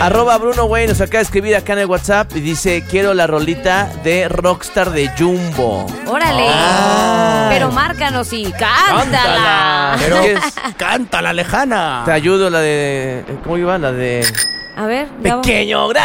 @Bruno Güey nos acaba de escribir acá en el WhatsApp y dice: quiero la rolita de Rockstar de Jumbo. ¡Órale! Pero márcanos y cántala. Pero ¿Qué es? canta la lejana. Te ayudo, la de... ¿Cómo iba? La de... A ver, Pequeño, gran